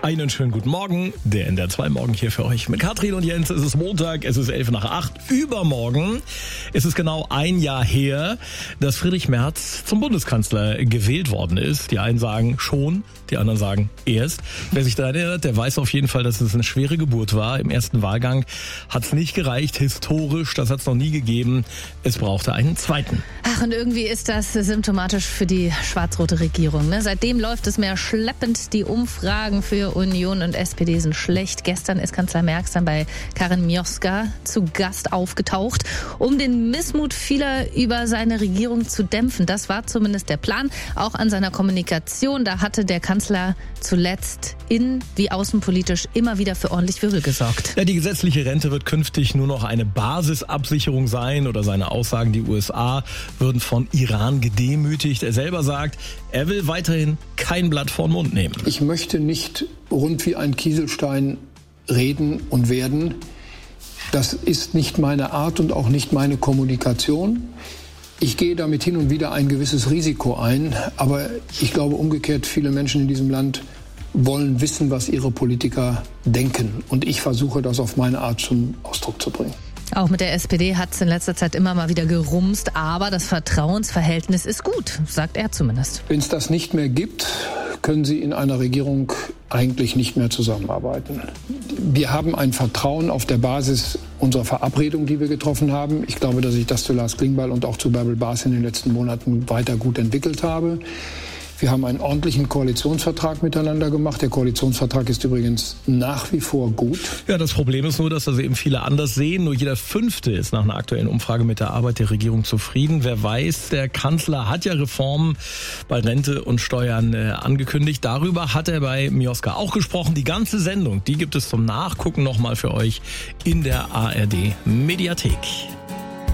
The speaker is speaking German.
Einen schönen guten Morgen, der NDR 2 Morgen hier für euch mit Katrin und Jens. Es ist Montag, es ist 7:55. Übermorgen ist es genau ein Jahr her, dass Friedrich Merz zum Bundeskanzler gewählt worden ist. Die einen sagen schon, die anderen sagen erst. Wer sich daran erinnert, der weiß auf jeden Fall, dass es eine schwere Geburt war. Im ersten Wahlgang hat es nicht gereicht, historisch, das hat es noch nie gegeben. Es brauchte einen zweiten. Ach, und irgendwie ist das symptomatisch für die schwarz-rote Regierung. Ne? Seitdem läuft es mehr schleppend. Die Umfragen für Union und SPD sind schlecht. Gestern ist Kanzler Merz dann bei Karin Mioska zu Gast aufgetaucht, um den Missmut vieler über seine Regierung zu dämpfen. Das war zumindest der Plan. Auch an seiner Kommunikation, da hatte der Kanzler zuletzt innen- wie außenpolitisch immer wieder für ordentlich Wirbel gesorgt. Ja, die gesetzliche Rente wird künftig nur noch eine Basisabsicherung sein, oder seine Aussagen, die USA würden von Iran gedemütigt. Er selber sagt, er will weiterhin kein Blatt vor den Mund nehmen. Ich möchte nicht rund wie ein Kieselstein reden und werden. Das ist nicht meine Art und auch nicht meine Kommunikation. Ich gehe damit hin und wieder ein gewisses Risiko ein, aber ich glaube umgekehrt, viele Menschen in diesem Land wollen wissen, was ihre Politiker denken. Und ich versuche das auf meine Art zum Ausdruck zu bringen. Auch mit der SPD hat es in letzter Zeit immer mal wieder gerumst, aber das Vertrauensverhältnis ist gut, sagt er zumindest. Wenn es das nicht mehr gibt, können Sie in einer Regierung eigentlich nicht mehr zusammenarbeiten. Wir haben ein Vertrauen auf der Basis unserer Verabredung, die wir getroffen haben. Ich glaube, dass ich das zu Lars Klingbeil und auch zu Bärbel Bas in den letzten Monaten weiter gut entwickelt habe. Wir haben einen ordentlichen Koalitionsvertrag miteinander gemacht. Der Koalitionsvertrag ist übrigens nach wie vor gut. Ja, das Problem ist nur, dass das eben viele anders sehen. Nur jeder Fünfte ist nach einer aktuellen Umfrage mit der Arbeit der Regierung zufrieden. Wer weiß, der Kanzler hat ja Reformen bei Rente und Steuern angekündigt. Darüber hat er bei Mioska auch gesprochen. Die ganze Sendung, die gibt es zum Nachgucken nochmal für euch in der ARD Mediathek.